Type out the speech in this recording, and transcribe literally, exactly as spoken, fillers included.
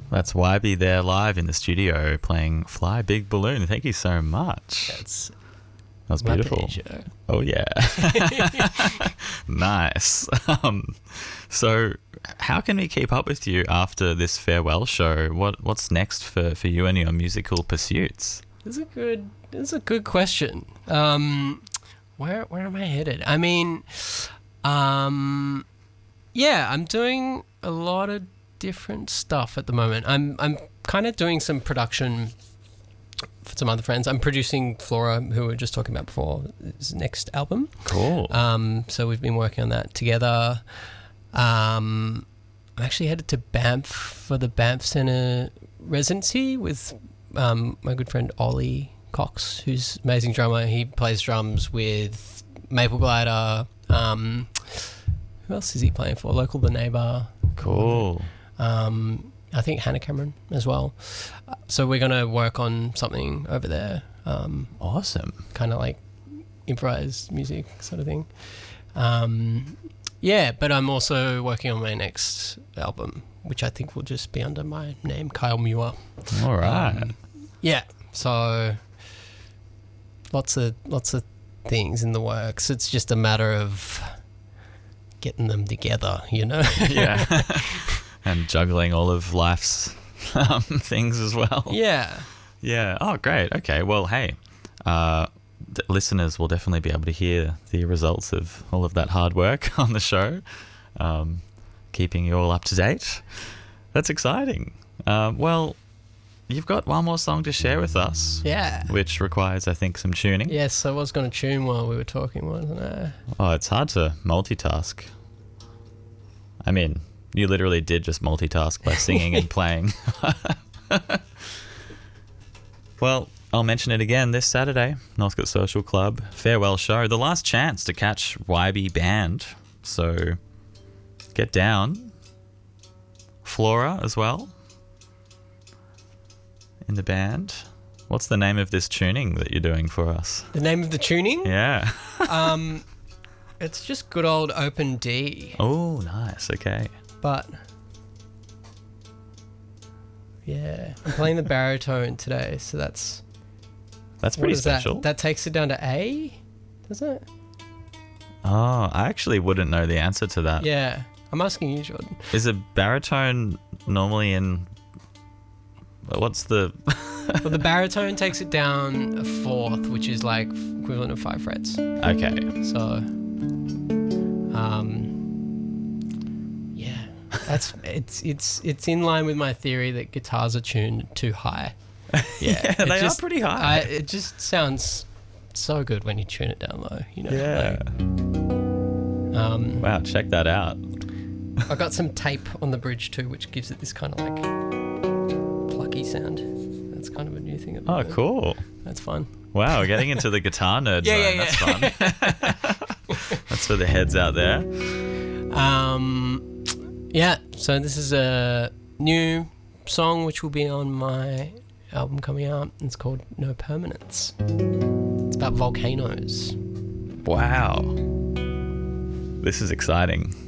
That's Wybie there live in the studio playing Fly Big Balloon. Thank you so much. That's that was my beautiful. pleasure. Oh, yeah. Nice. Um, so how can we keep up with you after this farewell show? What What's next for, for you and your musical pursuits? That's a good, that's a good question. Um, where, where am I headed? I mean, um, yeah, I'm doing a lot of different stuff at the moment. I'm I'm kind of doing some production for some other friends. I'm producing Flora, who we were just talking about before, his next album. Cool. Um, so we've been working on that together. Um, I'm actually headed to Banff for the Banff Centre residency with um, my good friend Ollie Cox, who's an amazing drummer. He plays drums with Maple Glider. Um, who else is he playing for? Local The Neighbour. Cool. Um, I think Hannah Cameron as well. Uh, so we're going to work on something over there. Um, awesome. Kind of like improvised music sort of thing. Um, yeah, but I'm also working on my next album, which I think will just be under my name, Kyle Muir. All right. Um, yeah, so lots of lots of things in the works. It's just a matter of getting them together, you know? Yeah. And juggling all of life's um, things as well. Yeah. Yeah. Oh, great. Okay. Well, hey, uh, d- listeners will definitely be able to hear the results of all of that hard work on the show, um, keeping you all up to date. That's exciting. Um, well, you've got one more song to share with us. Yeah. Which requires, I think, some tuning. Yes, I was going to tune while we were talking, wasn't I? Oh, it's hard to multitask. I mean, you literally did just multitask by singing and playing. Well, I'll mention it again this Saturday, Northcote Social Club, farewell show, the last chance to catch Wybie Band. So get down. Flora as well in the band. What's the name of this tuning that you're doing for us? The name of the tuning? Yeah. um, it's just good old open D. Oh, nice. Okay. But yeah, I'm playing the baritone today, so that's that's pretty special. That? that takes it down to A, does it? Oh, I actually wouldn't know the answer to that. Yeah, I'm asking you, Jordan. Is a baritone normally in? What's the? Well, the baritone takes it down a fourth, which is like equivalent of five frets. Okay. So, um. That's it's it's it's in line with my theory that guitars are tuned too high. Yeah, yeah they just, are pretty high. I, it just sounds so good when you tune it down low, you know. Yeah. Like, um, wow, check that out. I got some tape on the bridge too, which gives it this kind of like plucky sound. That's kind of a new thing. At the Oh, moment. cool. That's fun. Wow, getting into the guitar nerd yeah, zone. yeah, yeah. That's fun. That's for the heads out there. Um. Yeah, so this is a new song which will be on my album coming out. It's called No Permanence. It's about volcanoes. Wow. This is exciting.